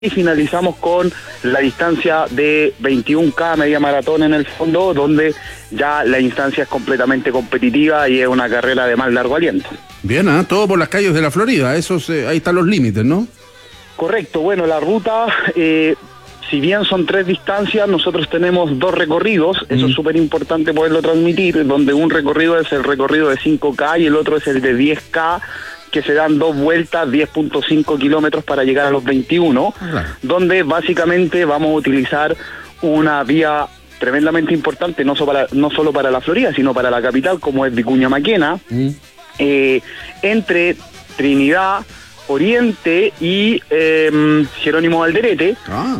y finalizamos con la distancia de 21K media maratón en el fondo, donde ya la instancia es completamente competitiva y es una carrera de más largo aliento. Bien, todo por las calles de la Florida, esos, ahí están los límites, ¿no? Correcto, bueno, la ruta, si bien son 3 distancias, nosotros tenemos 2 recorridos, eso es súper importante poderlo transmitir, donde un recorrido es el recorrido de 5K y el otro es el de 10K, que se dan 2 vueltas, 10.5 kilómetros para llegar a los 21, donde básicamente vamos a utilizar una vía tremendamente importante, no solo para la Florida, sino para la capital, como es Vicuña Maquena, entre Trinidad, Oriente y Jerónimo Alderete,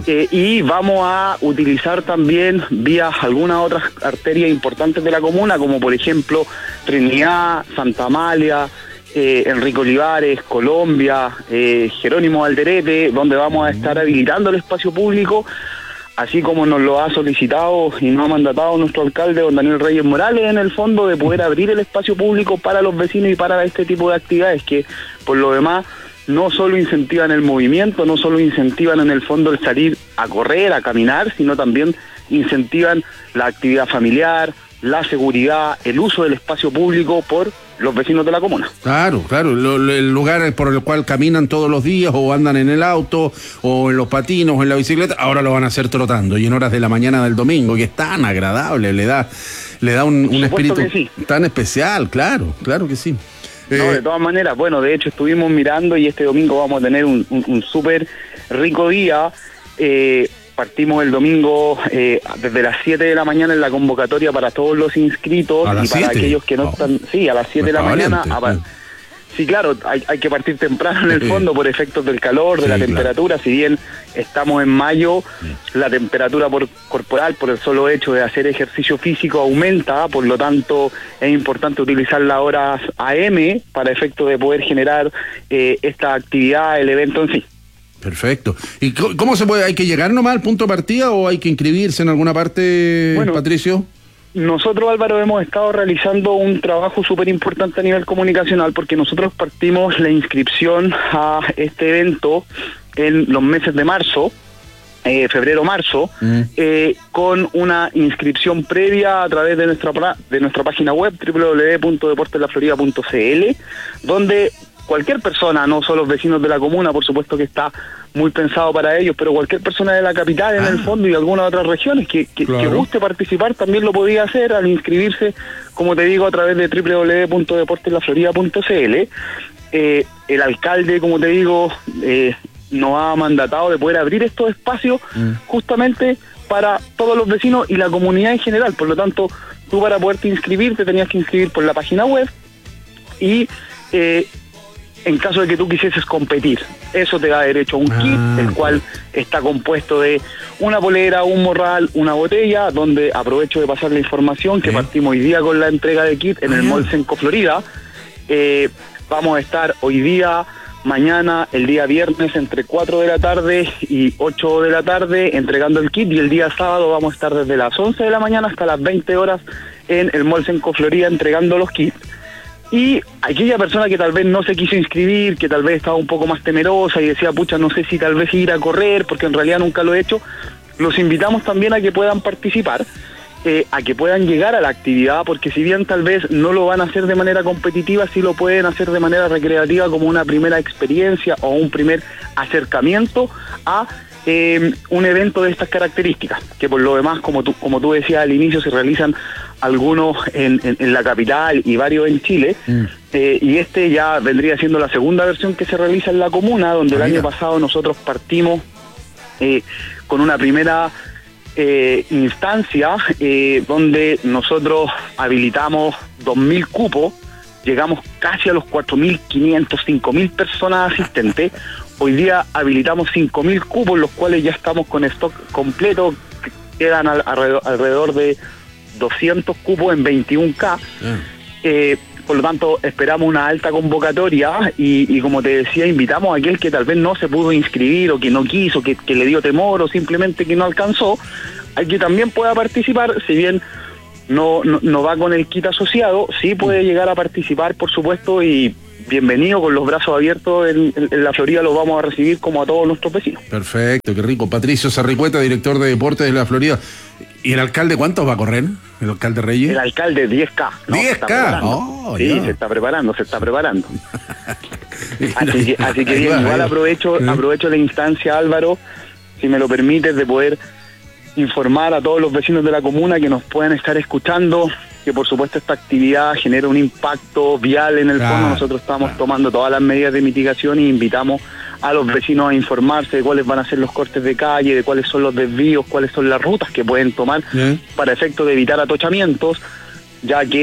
y vamos a utilizar también vías, algunas otras arterias importantes de la comuna, como por ejemplo Trinidad, Santa Amalia, Enrique Olivares, Colombia, Jerónimo Alderete, donde vamos a estar habilitando el espacio público, así como nos lo ha solicitado y nos ha mandatado nuestro alcalde, don Daniel Reyes Morales, en el fondo, de poder abrir el espacio público para los vecinos y para este tipo de actividades que, por lo demás, no solo incentivan el movimiento, no solo incentivan en el fondo el salir a correr, a caminar, sino también incentivan la actividad familiar, la seguridad, el uso del espacio público por los vecinos de la comuna. Claro, el lugar por el cual caminan todos los días o andan en el auto o en los patinos o en la bicicleta, ahora lo van a hacer trotando y en horas de la mañana del domingo, que es tan agradable, le da un espíritu tan especial, claro que sí. No, de todas maneras, bueno, de hecho estuvimos mirando y este domingo vamos a tener un súper rico día. Partimos el domingo desde las 7 de la mañana en la convocatoria para todos los inscritos y para aquellos que no están, a las 7 de la mañana. Sí, claro, hay que partir temprano en el fondo por efectos del calor, de la temperatura. Si bien estamos en mayo, la temperatura corporal, por el solo hecho de hacer ejercicio físico, aumenta, por lo tanto es importante utilizar las horas AM para efecto de poder generar esta actividad, el evento en sí. Perfecto. ¿Y cómo se puede? ¿Hay que llegar nomás al punto de partida o hay que inscribirse en alguna parte, Patricio? Nosotros, Álvaro, hemos estado realizando un trabajo súper importante a nivel comunicacional, porque nosotros partimos la inscripción a este evento en los meses de marzo, febrero-marzo, con una inscripción previa a través de nuestra página web www.deporteslaflorida.cl, donde cualquier persona, no solo los vecinos de la comuna, por supuesto que está muy pensado para ellos, pero cualquier persona de la capital en el fondo y de algunas otras regiones que guste participar también lo podía hacer al inscribirse, como te digo, a través de www.deporteslaflorida.cl. El alcalde, como te digo, nos ha mandatado de poder abrir estos espacios justamente para todos los vecinos y la comunidad en general. Por lo tanto, tú para poderte inscribir te tenías que inscribir por la página web y en caso de que tú quisieses competir, eso te da derecho a un kit, el cual está compuesto de una polera, un morral, una botella, donde aprovecho de pasar la información que partimos hoy día con la entrega de kit en el Mall Senco Florida. Vamos a estar hoy día, mañana, el día viernes, entre 4 de la tarde y 8 de la tarde entregando el kit, y el día sábado vamos a estar desde las 11 de la mañana hasta las 20 horas en el Mall Senco Florida entregando los kits. Y aquella persona que tal vez no se quiso inscribir, que tal vez estaba un poco más temerosa y decía, pucha, no sé si tal vez ir a correr, porque en realidad nunca lo he hecho, los invitamos también a que puedan participar, a que puedan llegar a la actividad, porque si bien tal vez no lo van a hacer de manera competitiva, sí lo pueden hacer de manera recreativa como una primera experiencia o un primer acercamiento a un evento de estas características, que por lo demás, como tú decías al inicio, se realizan algunos en la capital y varios en Chile, y este ya vendría siendo la segunda versión que se realiza en la comuna, donde el año pasado nosotros partimos con una primera instancia donde nosotros habilitamos 2.000 cupos, llegamos casi a los 4.500, 5.000 personas asistentes. Hoy día habilitamos 5.000 cupos, los cuales ya estamos con stock completo, quedan alrededor de 200 cupos en 21K. Por lo tanto, esperamos una alta convocatoria y como te decía, invitamos a aquel que tal vez no se pudo inscribir o que no quiso, que le dio temor o simplemente que no alcanzó, a que también pueda participar, si bien no va con el kit asociado, sí puede llegar a participar, por supuesto, y bienvenido, con los brazos abiertos en la Florida, los vamos a recibir como a todos nuestros vecinos. Perfecto, qué rico. Patricio Sarricueta, director de deportes de la Florida. ¿Y el alcalde cuántos va a correr? ¿El alcalde Reyes? El alcalde 10K. ¿No? 10K. Sí, ya. se está preparando. así que bien, igual aprovecho la instancia, Álvaro, si me lo permites, de poder informar a todos los vecinos de la comuna que nos puedan estar escuchando, que por supuesto esta actividad genera un impacto vial en el fondo. Nosotros estamos tomando todas las medidas de mitigación y invitamos a los vecinos a informarse de cuáles van a ser los cortes de calle, de cuáles son los desvíos, cuáles son las rutas que pueden tomar para efecto de evitar atochamientos, ya que